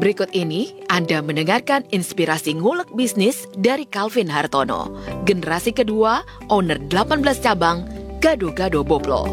Berikut ini Anda mendengarkan inspirasi ngulek bisnis dari Calvin Hartono, generasi kedua, owner 18 cabang, Gado-Gado Boplo.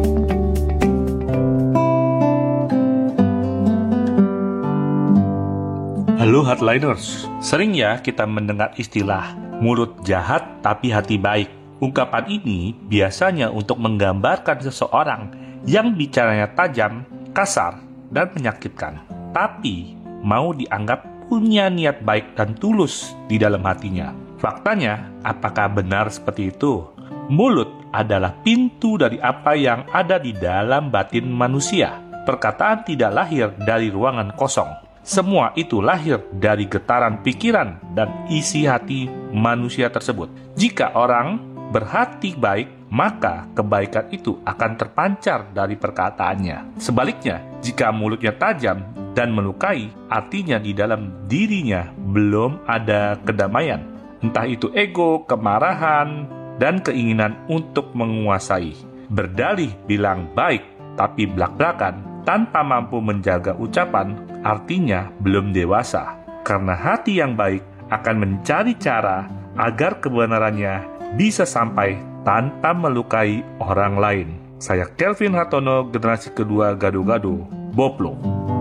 Halo Hardliners, sering ya kita mendengar istilah mulut jahat tapi hati baik. Ungkapan ini biasanya untuk menggambarkan seseorang yang bicaranya tajam, kasar, dan menyakitkan. Tapi mau dianggap punya niat baik dan tulus di dalam hatinya. Faktanya, apakah benar seperti itu? Mulut adalah pintu dari apa yang ada di dalam batin manusia. Perkataan tidak lahir dari ruangan kosong. Semua itu lahir dari getaran pikiran dan isi hati manusia tersebut. Jika orang berhati baik, maka kebaikan itu akan terpancar dari perkataannya. Sebaliknya, jika mulutnya tajam dan melukai, artinya di dalam dirinya belum ada kedamaian. Entah itu ego, kemarahan, dan keinginan untuk menguasai. Berdalih bilang baik, tapi belak-belakan, tanpa mampu menjaga ucapan, artinya belum dewasa. Karena hati yang baik akan mencari cara agar kebenarannya bisa sampai tanpa melukai orang lain. Saya Calvin Hartono, generasi kedua Gado-Gado Boplo.